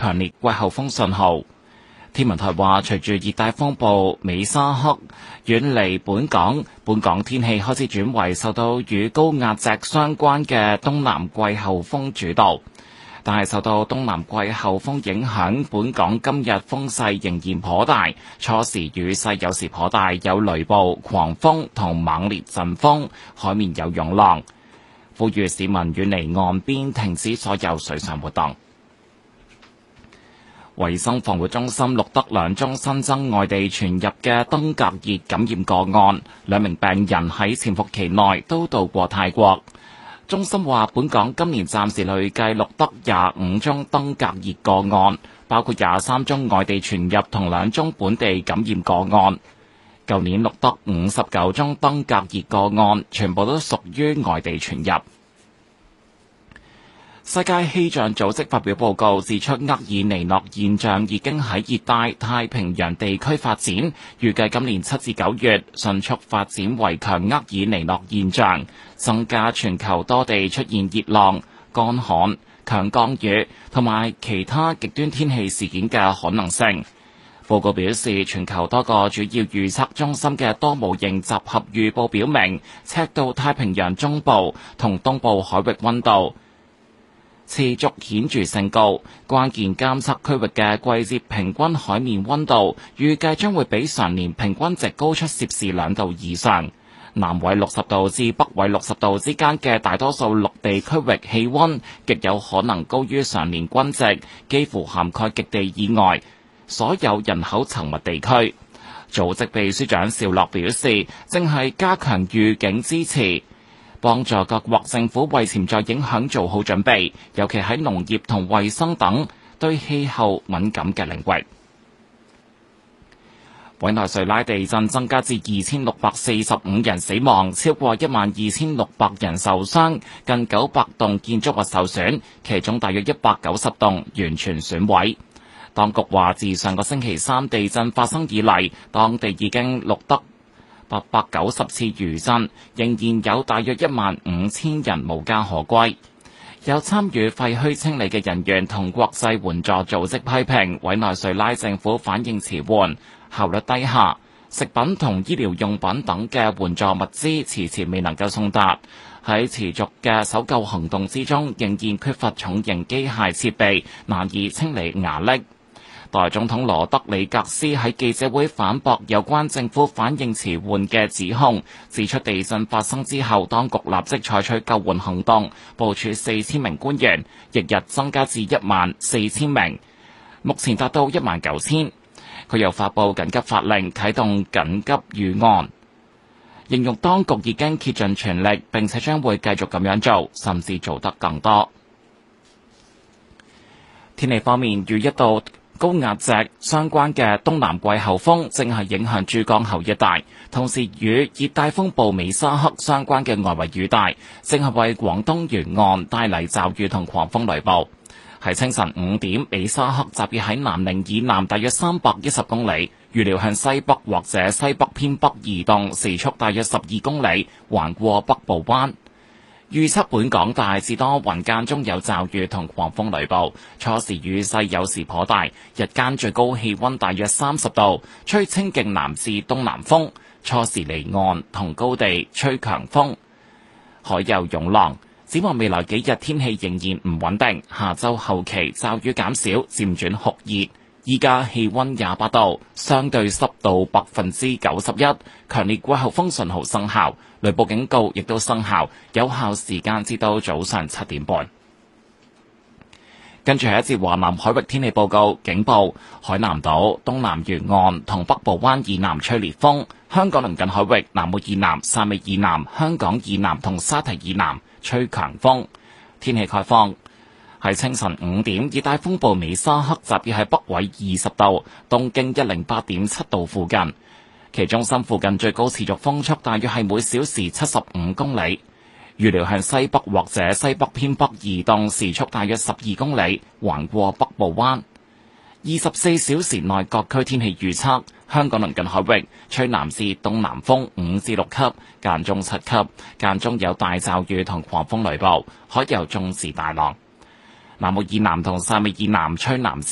強烈季候風信號。天文台話，隨住熱帶風暴美沙克遠離本港天氣開始轉為受到與高壓脊相關嘅東南季候風主導。但係受到東南季候風影響，本港今日風勢仍然頗大，初時雨勢有時頗大，有雷暴、狂風同猛烈陣風，海面有湧浪。呼籲市民遠離岸邊，停止所有水上活動。衛生防護中心錄得2宗新增外地傳入嘅登革熱感染個案，2名病人喺潛伏期內都到過泰國。中心話，本港今年暫時累計錄得25宗登革熱個案，包括23宗外地傳入同2宗本地感染個案。舊年錄得59宗登革熱個案，全部都屬於外地傳入。世界氣象組織發表報告指出，厄爾尼諾現象已經喺熱帶太平洋地區發展，預計今年7至9月迅速發展為強厄爾尼諾現象，增加全球多地出現熱浪、乾旱、強降雨同埋其他極端天氣事件嘅可能性。報告表示，全球多個主要預測中心嘅多模型集合預報表明，赤道太平洋中部同東部海域溫度持續顯著升高，關鍵監測區域嘅季節平均海面溫度預計將會比常年平均值高出攝氏2度以上。南緯60度至北緯60度之間嘅大多數陸地區域氣溫極有可能高於常年均值，幾乎涵蓋極地以外所有人口稠密地區。組織秘書長邵洛表示，正係加強預警支持，幫助各國政府為潛在影響做好準備，尤其喺農業同衛生等對氣候敏感嘅領域。委內瑞拉地震增加至2645人死亡，超過12600人受傷，近900棟建築物受損，其中大約190棟完全損毀。當局話，自上個星期三地震發生以嚟，當地已經錄得890次餘震，仍然有大約15000人無家可歸。有參與廢墟清理嘅人員同國際援助組織批評委內瑞拉政府反應遲緩、效率低下，食品同醫療用品等嘅援助物資遲遲未能夠送達。喺持續嘅搜救行動之中，仍然缺乏重型機械設備，難以清理瓦礫。代總統羅德里格斯喺記者會反駁有關政府反應遲緩嘅指控，指出地震發生之後，當局立即採取救援行動，部署4000名官員，翌日增加至14000名，目前達到19000。佢又發布緊急法令，啟動緊急預案，形容當局已經竭盡全力，並且將會繼續咁樣做，甚至做得更多。天氣方面，與一道高壓脊相關嘅東南季候風正係影響珠江口一帶，同時與熱帶風暴美沙克相關嘅外圍雨帶正係為廣東沿岸帶嚟驟雨同狂風雷暴。喺清晨5點，美沙克集結喺南寧以南大約310公里，預料向西北或者西北偏北移動，時速大約12公里，橫過北部灣。預測本港大致多雲，間中有驟雨同狂風雷暴，初時雨勢有時頗大，日間最高氣溫大約30度，吹清勁南至東南風，初時離岸同高地吹強風，海有湧浪。展望未來幾日天氣仍然唔穩定，下周後期驟雨減少，漸轉酷熱。依家氣溫28度，相對濕度91%，強烈季候風信號生效，雷暴警告亦都生效，有效時間至到早上7點半。跟住係一節華南海域天氣報告，警報：海南島、東南沿岸同北部灣以南吹烈風，香港鄰近海域、南澳以南、汕尾以南、香港以南同沙堤以南吹強風。天氣概況。喺清晨5點，熱帶風暴美沙克集結喺北緯20度、東經108.7度附近，其中心附近最高持續風速大約係每小時75公里，預料向西北或者西北偏北移動，時速大約12公里，橫過北部灣。24小時內各區天氣預測：香港鄰近海域吹南至東南風5至6級，間中7級，間中有大驟雨同狂風雷暴，海有中至大浪。南澳以南同汕尾以南吹南至